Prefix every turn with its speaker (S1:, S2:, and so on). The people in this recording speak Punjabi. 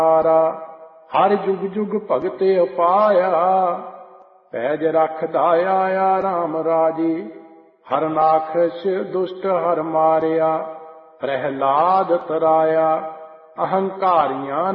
S1: ਹਰ ਜੁਗ ਜੁਗ ਭਗਤ ਉਪਾਇਆ। ਪੈਜ ਰੱਖਦਾ ਆਇਆ ਰਾਮ ਰਾਜੇ, ਹਰਨਾਖਸ਼ ਦੁਸ਼ਟ ਹਰ ਮਾਰਿਆ। ਪ੍ਰਹਿਲਾਦ ਤਰਾਇਆ, ਅਹੰਕਾਰੀਆਂ